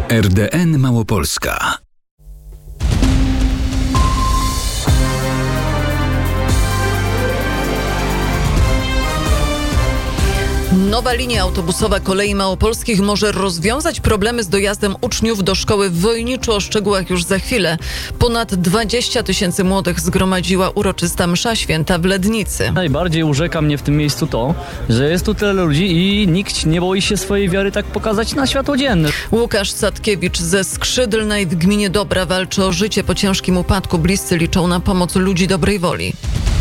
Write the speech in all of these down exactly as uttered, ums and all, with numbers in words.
R D N Małopolska. Nowa linia autobusowa Kolei Małopolskich może rozwiązać problemy z dojazdem uczniów do szkoły w Wojniczu. O szczegółach już za chwilę. Ponad dwadzieścia tysięcy młodych zgromadziła uroczysta msza święta w Lednicy. Najbardziej urzeka mnie w tym miejscu to, że jest tu tyle ludzi i nikt nie boi się swojej wiary tak pokazać na światło dzienne. Łukasz Sadkiewicz ze Skrzydlnej w gminie Dobra walczy o życie po ciężkim upadku. Bliscy liczą na pomoc ludzi dobrej woli.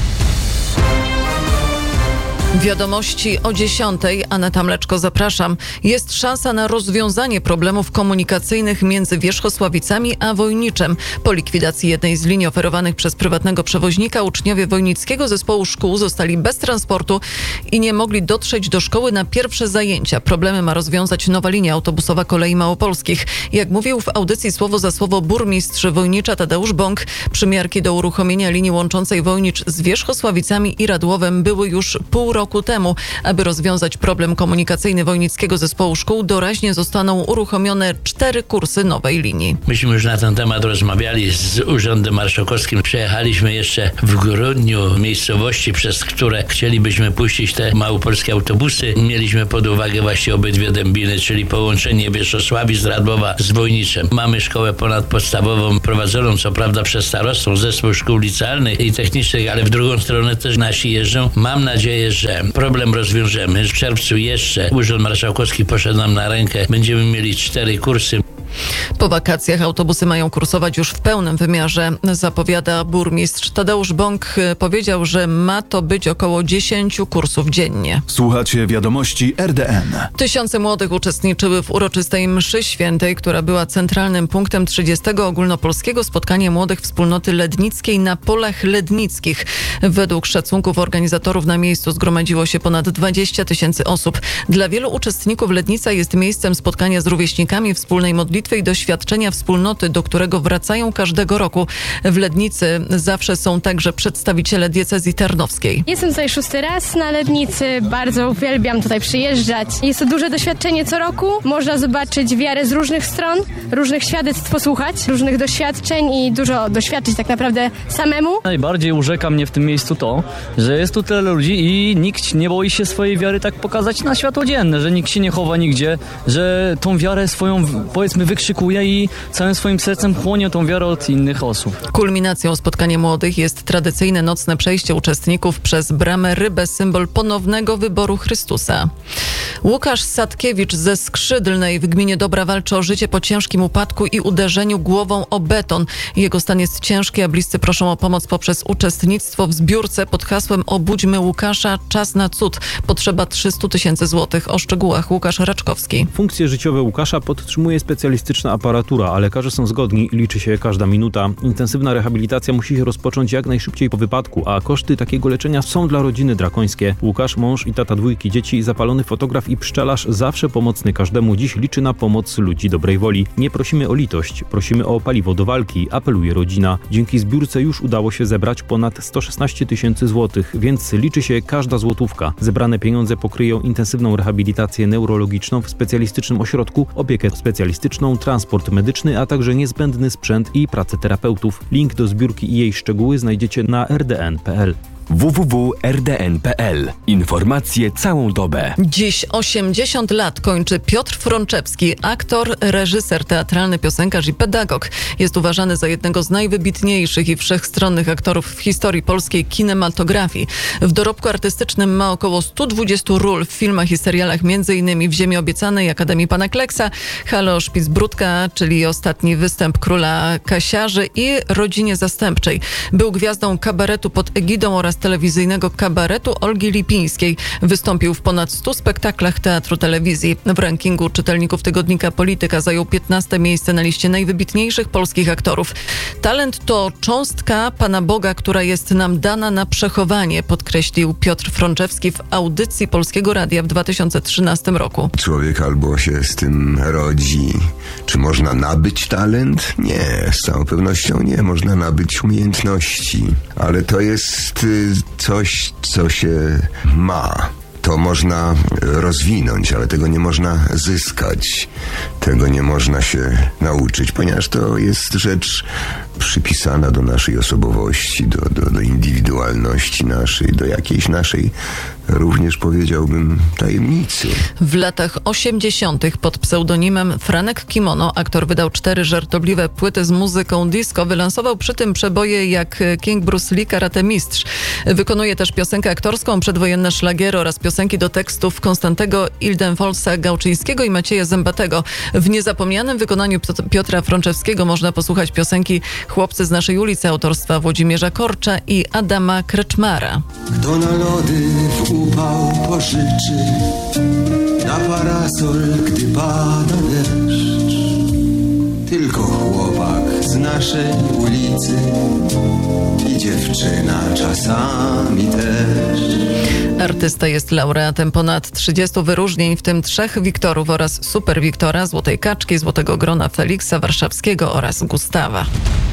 Wiadomości o dziesiątej. Aneta Mleczko, zapraszam. Jest szansa na rozwiązanie problemów komunikacyjnych między Wierzchosławicami a Wojniczem. Po likwidacji jednej z linii oferowanych przez prywatnego przewoźnika uczniowie Wojnickiego Zespołu Szkół zostali bez transportu i nie mogli dotrzeć do szkoły na pierwsze zajęcia. Problemy ma rozwiązać nowa linia autobusowa Kolei Małopolskich. Jak mówił w audycji Słowo za Słowo burmistrz Wojnicza Tadeusz Bąk, przymiarki do uruchomienia linii łączącej Wojnicz z Wierzchosławicami i Radłowem były już pół roku roku temu. Aby rozwiązać problem komunikacyjny Wojnickiego Zespołu Szkół, doraźnie zostaną uruchomione cztery kursy nowej linii. Myśmy już na ten temat rozmawiali z Urzędem Marszałkowskim. Przejechaliśmy jeszcze w grudniu miejscowości, przez które chcielibyśmy puścić te małopolskie autobusy. Mieliśmy pod uwagę właśnie obydwie dębiny, czyli połączenie Wierzchosławic z Radłowa z Wojniczem. Mamy szkołę ponadpodstawową prowadzoną co prawda przez starostwo, zespół szkół licealnych i technicznych, ale w drugą stronę też nasi jeżdżą. Mam nadzieję, że problem rozwiążemy. W czerwcu jeszcze Urząd Marszałkowski poszedł nam na rękę. Będziemy mieli cztery kursy. Po wakacjach autobusy mają kursować już w pełnym wymiarze, zapowiada burmistrz. Tadeusz Bąk powiedział, że ma to być około dziesięć kursów dziennie. Słuchacie wiadomości R D N. Tysiące młodych uczestniczyły w uroczystej mszy świętej, która była centralnym punktem trzydziestego ogólnopolskiego spotkania młodych wspólnoty lednickiej na Polach Lednickich. Według szacunków organizatorów na miejscu zgromadziło się ponad dwadzieścia tysięcy osób. Dla wielu uczestników Lednica jest miejscem spotkania z rówieśnikami, wspólnej modlitwy i doświadczenia wspólnoty, do którego wracają każdego roku. W Lednicy zawsze są także przedstawiciele diecezji tarnowskiej. Jestem tutaj szósty raz na Lednicy, bardzo uwielbiam tutaj przyjeżdżać. Jest to duże doświadczenie co roku. Można zobaczyć wiarę z różnych stron, różnych świadectw posłuchać, różnych doświadczeń i dużo doświadczyć tak naprawdę samemu. Najbardziej urzeka mnie w tym miejscu to, że jest tu tyle ludzi i nikt nie boi się swojej wiary tak pokazać na światło dzienne, że nikt się nie chowa nigdzie, że tą wiarę swoją, powiedzmy, wykrzykuje i całym swoim sercem chłonie tą wiarę od innych osób. Kulminacją spotkania młodych jest tradycyjne nocne przejście uczestników przez bramę Rybę, symbol ponownego wyboru Chrystusa. Łukasz Sadkiewicz ze Skrzydlnej w gminie Dobra walczy o życie po ciężkim upadku i uderzeniu głową o beton. Jego stan jest ciężki, a bliscy proszą o pomoc poprzez uczestnictwo w zbiórce pod hasłem Obudźmy Łukasza, czas na cud. Potrzeba trzysta tysięcy złotych. O szczegółach Łukasz Raczkowski. Funkcje życiowe Łukasza podtrzymuje specjalistyczna aparatura, a lekarze są zgodni, liczy się każda minuta. Intensywna rehabilitacja musi się rozpocząć jak najszybciej po wypadku, a koszty takiego leczenia są dla rodziny drakońskie. Łukasz, mąż i tata dwójki dzieci, zapalony fotograf i pszczelarz, zawsze pomocny każdemu, dziś liczy na pomoc ludzi dobrej woli. Nie prosimy o litość, prosimy o paliwo do walki, apeluje rodzina. Dzięki zbiórce już udało się zebrać ponad sto szesnaście tysięcy złotych, więc liczy się każda złotówka. Zebrane pieniądze pokryją intensywną rehabilitację neurologiczną w specjalistycznym ośrodku, opiekę specjalistyczną, transport medyczny, a także niezbędny sprzęt i pracę terapeutów. Link do zbiórki i jej szczegóły znajdziecie na r d n kropka p l. w w w kropka r d n kropka p l. Informacje całą dobę. Dziś osiemdziesiąt lat kończy Piotr Frączewski, aktor, reżyser teatralny, piosenkarz i pedagog. Jest uważany za jednego z najwybitniejszych i wszechstronnych aktorów w historii polskiej kinematografii. W dorobku artystycznym ma około sto dwadzieścia ról w filmach i serialach, m.in. w Ziemi Obiecanej, Akademii Pana Kleksa, Halo Szpicbrudka, czyli Ostatni występ Króla Kasiarzy i Rodzinie Zastępczej. Był gwiazdą kabaretu pod egidą oraz telewizyjnego kabaretu Olgi Lipińskiej. Wystąpił w ponad stu spektaklach teatru telewizji. W rankingu czytelników tygodnika Polityka zajął piętnaste miejsce na liście najwybitniejszych polskich aktorów. Talent to cząstka Pana Boga, która jest nam dana na przechowanie, podkreślił Piotr Frączewski w audycji Polskiego Radia w dwa tysiące trzynastym roku. Człowiek albo się z tym rodzi. Czy można nabyć talent? Nie, z całą pewnością nie. Można nabyć umiejętności. Ale to jest coś, co się ma. to można rozwinąć, ale tego nie można zyskać. Tego nie można się nauczyć, ponieważ to jest rzecz przypisana do naszej osobowości, do, do, do indywidualności naszej, do jakiejś naszej, również powiedziałbym, tajemnicy. W latach osiemdziesiątych pod pseudonimem Franek Kimono aktor wydał cztery żartobliwe płyty z muzyką disco. Wylansował przy tym przeboje jak King Bruce Lee, Karate Mistrz. Wykonuje też piosenkę aktorską, przedwojenne szlagiery oraz piosenki do tekstów Konstantego Ildefonsa Gałczyńskiego i Macieja Zębatego. W niezapomnianym wykonaniu Piotra Frączewskiego można posłuchać piosenki Chłopcy z naszej ulicy autorstwa Włodzimierza Korcza i Adama Kreczmara. Kto na lody w upał pożyczy, na parasol, gdy pada deszcz. Tylko chłopak z naszej ulicy i dziewczyna czasami też. Artysta jest laureatem ponad trzydziestu wyróżnień, w tym trzech Wiktorów oraz Super Wiktora, Złotej Kaczki, Złotego Grona Feliksa Warszawskiego oraz Gustawa.